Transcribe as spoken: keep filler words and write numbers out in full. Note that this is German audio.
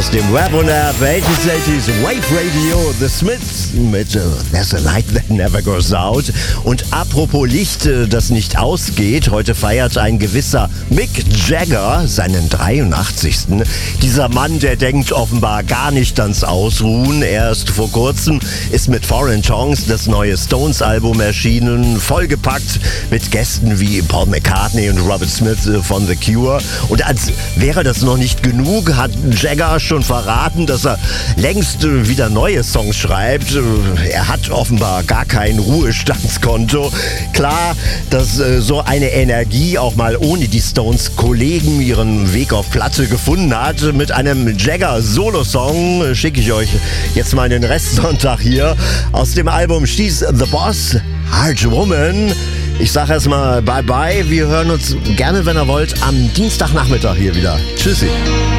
aus dem Rap und Rap achtzig Wave Radio, The Smiths mit uh, There's a Light That Never Goes Out. Und apropos Licht, das nicht ausgeht, heute feiert ein gewisser Mick Jagger seinen dreiundachtzigsten Dieser Mann, der denkt offenbar gar nicht ans Ausruhen. Erst vor kurzem ist mit Foreign Tongues das neue Stones-Album erschienen, vollgepackt mit Gästen wie Paul McCartney und Robert Smith von The Cure. Und als wäre das noch nicht genug, hat Jagger schon verraten, dass er längst wieder neue Songs schreibt. Er hat offenbar gar kein Ruhestandskonto. Klar, dass so eine Energie auch mal ohne die Stones-Kollegen ihren Weg auf Platte gefunden hat. Mit einem Jagger-Solo-Song schicke ich euch jetzt mal den Restsonntag hier aus dem Album She's the Boss, Hard Woman. Ich sage erstmal bye bye. Wir hören uns gerne, wenn ihr wollt, am Dienstagnachmittag hier wieder. Tschüssi.